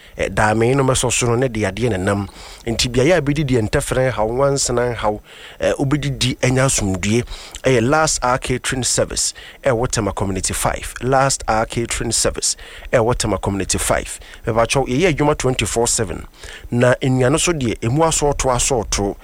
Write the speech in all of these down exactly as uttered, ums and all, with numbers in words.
da me no meso so no ne de ade ne nam enti bia ya bedi de entefren haw wansenan haw obedi di anya sumdue eh Last Hour Catering Service eh Wotema Community five Last Hour Catering Service eh Wotema Community five me ba cho ye adwuma twenty-four seven na enuano so de emu asoto asoto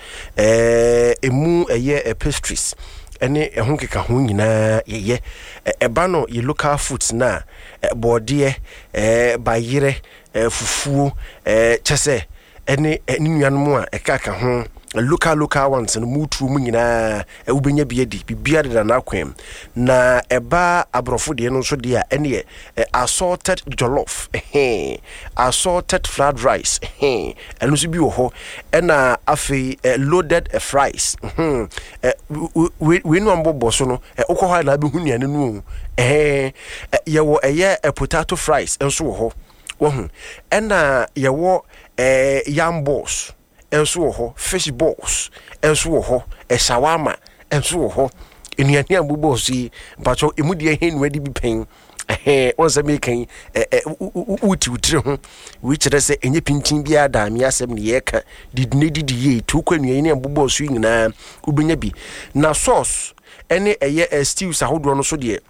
eh emu eye pastries ene ehun keka ho nyina yeye eba no ye local foods na bode eh bayire fufuo eh chese ene nuanmu a ekaka ho local local ones no mutu mu nyina e wobenya biedi bibia de na akwem na eba abrofo de no so de a ene assorted jollof eh assorted fried rice eh eno so bi wo ho ena afi loaded fries hmm we we no ambobo so no ukọ na be hunuane no eh ye wo eye potato fries enso wo ho wo hu ena ye wo eh yam balls enso wo ho fish balls enso wo ho e shawarma enso wo ho enuane ambobo si bacho emudie henu adi bi pen eh onse me kan eh uti utire ho we kire se enye pintin bia da me asem ne yeka didne didi ye to kwanuane ne ambobo so nyina ubenya bi na sauce ene eye stew sahodo no so de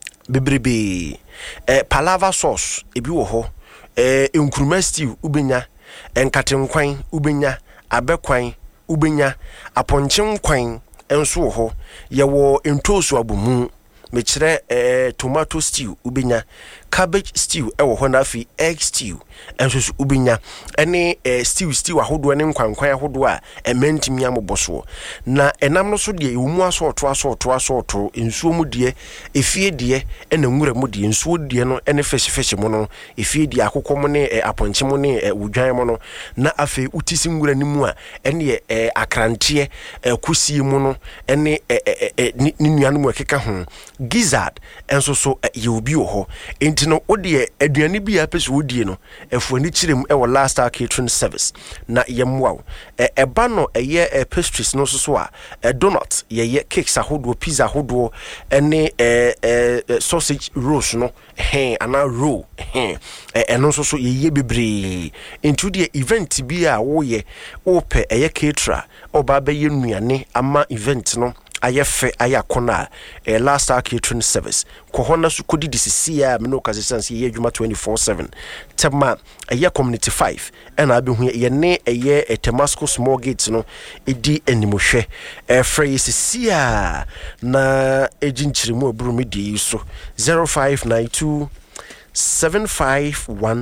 bebrebe eh palava sauce ebi wo ho eh enkuruma stew ubenya enkatenkwan ubenya abekwan ubenya aponchenkwan enso wo ho ye wo entoso abumu me kire eh tomato stew ubenya cabbage stew e wo ho na afi egg stew enso so ubenya ene eh, stew stew ahodo ne nkwankwan ahodo a ementimi amoboso na enam no so de ewumu asoto asoto asoto ensuo mu de efie de ena nwura mu de ensuo de no ene fish fish mu no efie de akokọ mu ne eh, aponche mu ne eh, wudwan mu no na afi utisi nwura ni mu a ene eh, akrante eh, kusie mu no ene eh, eh, eh, ni nuanu mu akeka ho gizzard enso so eh, ye obi wo ho enti no ode aduane bi a pese wodie no efuani kirem e wo Last Hour Catering Service na yemwa e eba no eye e pastries no so so a e donut ye ye cakes ahodo pizza ahodo ene e e sausage rolls no he ana roll he e no so so ye ye bebre into the event bi a wo ye ope eye caterer oba be ye nuane ama event no ayefe ayakona eh, Last Hour Catering Service kohona su kodi disisia me no kasesanse ye adwuma twenty-four seven tema eye community five ena abehu ye ne eye Temasco small gates no edi enimohwe eh frey sisia na ejinchiremu oburu medi so zero five nine two seven five one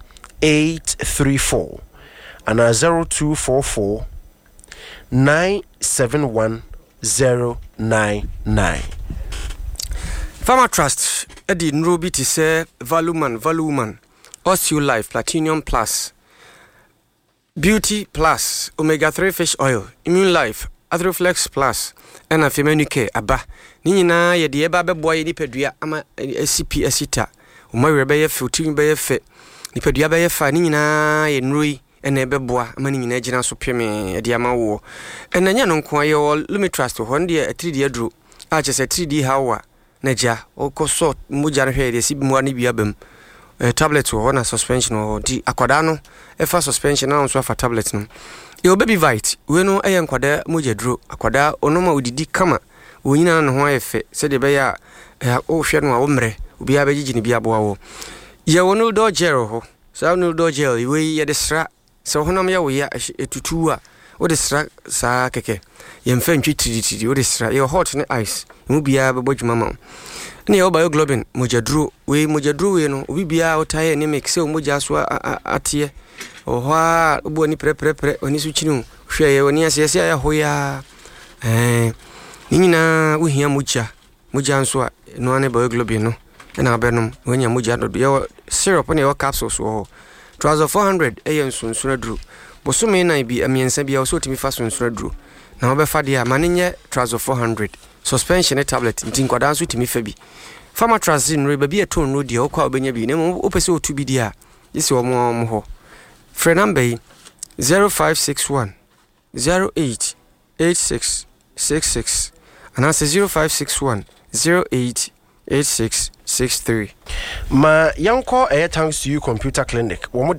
eight three four and zero two four four nine seven one zero nine nine. Farmer Trust edi nrobi ti se Valuman Valuman Osteo Life Platinum Plus Beauty Plus Omega three Fish Oil Immune Life Athroflex Plus ena Femenuke aba ni nyina ye de eba beboa ye nipadua ama S P asita umawe be ye futin be ye fe nipadua be ye fa ni nyina ye nroi ene beboa ama ni nyina gina so peme e de ama wo ena nya no nko aye wo Lumi Trust ho de three D adru a che se three D hawa na ja okoso muja hwe de sibi mu ani bia bam tablet ho na suspension ho di akwada no e fa suspension na so fa tablet no e baby vite we no eye nkwada muja dro akwada onoma odidi kama wonyina no ho ayefe se de be ya o hwe no a wo mre obi abegigi ni bia boa wo ye wono do gel ho sa no do gel we ye de sra so honam ya wo ya etutu a wo de sra sa keke ye mfa ntwi tiri wo de sra ye hot ne ice mu bia be bodwuma ma ne o bioglobin mojadro we mojadro we no obi bia o taye ne mix se o moja so atie o ha obo ni pre pre pre oni su chinu hwe ye oni ase ase ya hoya eh nyina wo hia moja moja nso a no ane bioglobin no na abenum wonya moja do ye syrup ne o capsules wo trouser four hundred e yen sunsun adru bosome na bi amiensa bia o so timi fa sunsun adru na obefa dia manenye trouser four hundred suspension tablet ntin kwada nso timi fa bi Farmer Trust in reba bi eton no dia okwa obenya bi na mo opese otu bi dia yesi omo mo ho free number zero five six one zero eight eight six six six and answer zero five six one zero eight eight six six three ma yanko eh thanks to you computer clinic wo